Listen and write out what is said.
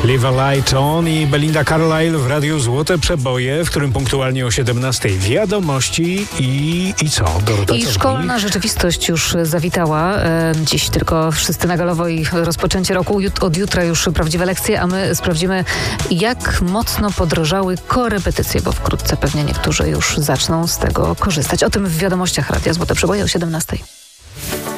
Live a Light On i Belinda Carlisle w Radiu Złote Przeboje, w którym punktualnie o 17:00 wiadomości i co? Dorota, I szkolna rzeczywistość już zawitała. Dziś tylko wszyscy na galowo i rozpoczęcie roku. Od jutra już prawdziwe lekcje, a my sprawdzimy, jak mocno podrożały korepetycje, bo wkrótce pewnie niektórzy już zaczną z tego korzystać. O tym w wiadomościach Radia Złote Przeboje o 17:00.